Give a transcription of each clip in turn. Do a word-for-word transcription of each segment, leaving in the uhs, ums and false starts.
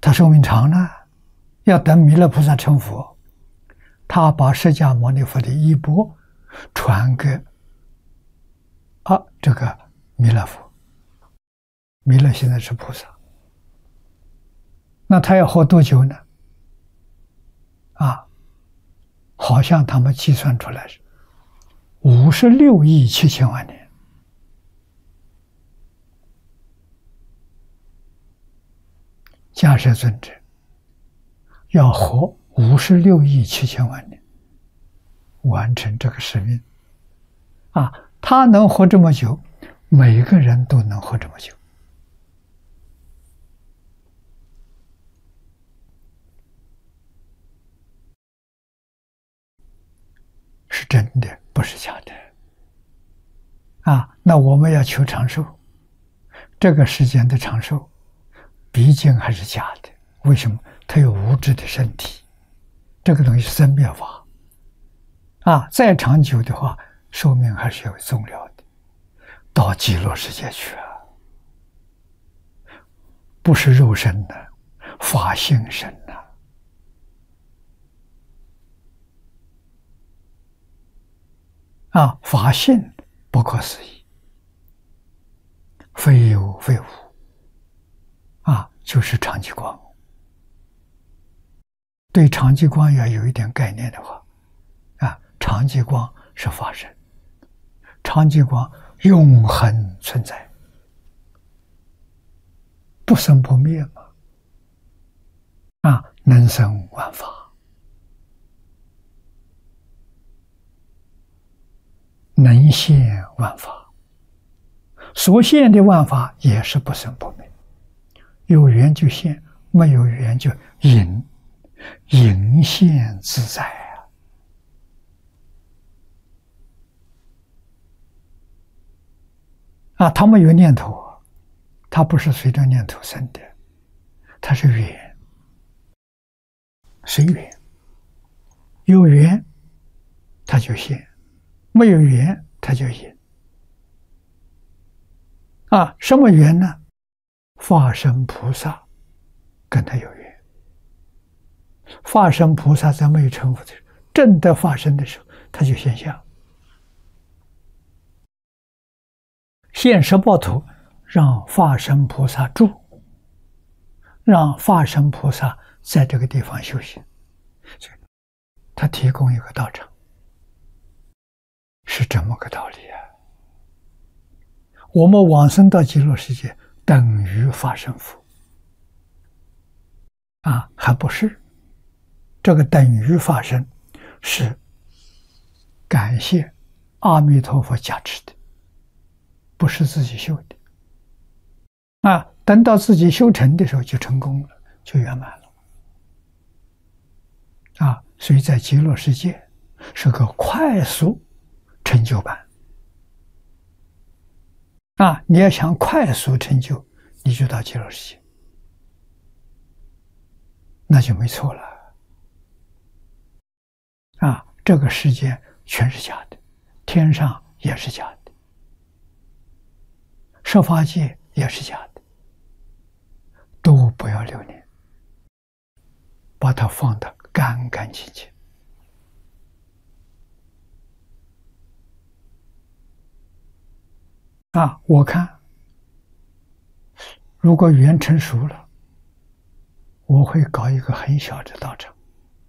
他寿命长了，要等弥勒菩萨成佛，他把释迦牟尼佛的衣钵传给啊这个弥勒佛。弥勒现在是菩萨，那他要活多久呢？啊，好像他们计算出来是五十六亿七千万年。迦叶尊者要活五十六亿七千万年，完成这个使命。啊，他能活这么久，每个人都能活这么久。是真的，不是假的。啊，那我们要求长寿，这个时间的长寿毕竟还是假的。为什么？它有物质的身体，这个东西是生灭法。啊，再长久的话，寿命还是有终了的，到极乐世界去啊，不是肉身的，法性身的。啊，法性不可思议，非有非无，啊，就是常寂光。对常寂光要有一点概念的话，啊，常寂光是法身，常寂光永恒存在，不生不灭嘛，啊，能生万法。能现万法，所现的万法也是不生不灭，有缘就现，没有缘就隐，隐现自在啊！啊，他没有念头，他不是随着念头生的，他是缘，随缘，有缘他就现。没有缘，他就隐。啊，什么缘呢？化身菩萨跟他有缘。化身菩萨在没有成佛的时候，正得化身的时候，他就现相。现十报图，让化身菩萨住，让化身菩萨在这个地方修行。他提供一个道场。是这么个道理啊！我们往生到极乐世界，等于法身佛啊，还不是？这个等于法身，是感谢阿弥陀佛加持的，不是自己修的啊。等到自己修成的时候，就成功了，就圆满了啊。所以在极乐世界是个快速成就版啊！你要想快速成就，你就到极乐世界，那就没错了啊！这个世界全是假的，天上也是假的，十法界也是假的，都不要留恋，把它放得干干净净。啊，我看，如果缘成熟了，我会搞一个很小的道场。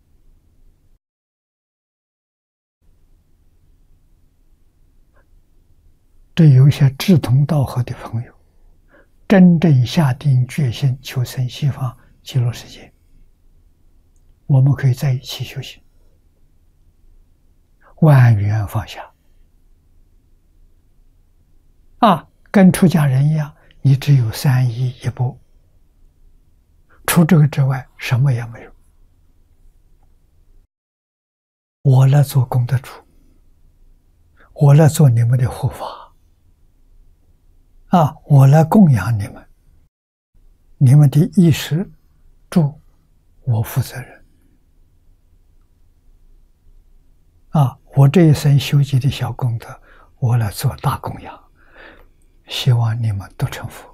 这有一些志同道合的朋友，真正下定决心求生西方极乐世界，我们可以在一起修行，万缘放下。啊，跟出家人一样，你只有三衣一钵，除这个之外什么也没有。我来做功德主，我来做你们的护法啊，我来供养你们，你们的衣食住我负责任啊，我这一生修集的小功德，我来做大供养，希望你们都成佛。